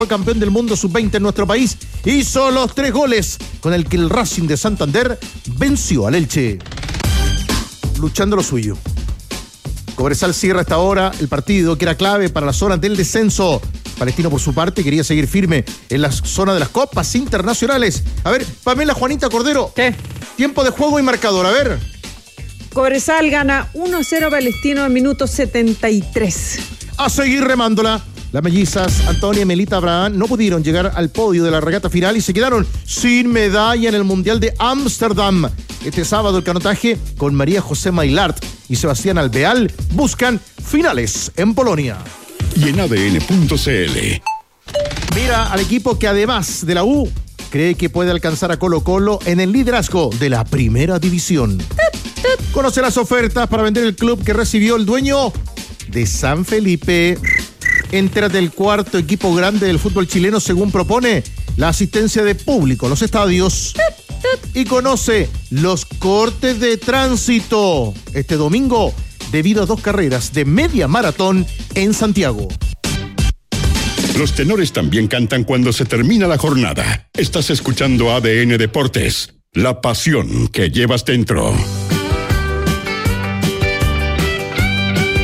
fue campeón del mundo sub-20 en nuestro país, hizo los 3 goles con el que el Racing de Santander venció al Elche. Luchando lo suyo. Cobresal cierra hasta ahora el partido que era clave para la zona del descenso. Palestino, por su parte, quería seguir firme en la zona de las copas internacionales. A ver, Pamela, Juanita Cordero. ¿Qué? Tiempo de juego y marcador, a ver. Cobresal gana 1-0 Palestino al minuto 73. A seguir remándola. Las mellizas Antonia y Melita Abraham no pudieron llegar al podio de la regata final y se quedaron sin medalla en el Mundial de Ámsterdam. Este sábado el canotaje con María José Mailart y Sebastián Alvear buscan finales en Polonia. Y en ADN.cl. Mira al equipo que además de la U cree que puede alcanzar a Colo-Colo en el liderazgo de la primera división. Conoce las ofertas para vender el club que recibió el dueño de San Felipe. Entérate del cuarto equipo grande del fútbol chileno según propone la asistencia de público a los estadios. Y conoce los cortes de tránsito este domingo debido a 2 carreras de media maratón en Santiago. Los tenores también cantan cuando se termina la jornada. Estás escuchando ADN Deportes, la pasión que llevas dentro.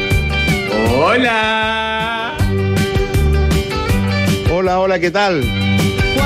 Hola. Hola, ¿qué tal?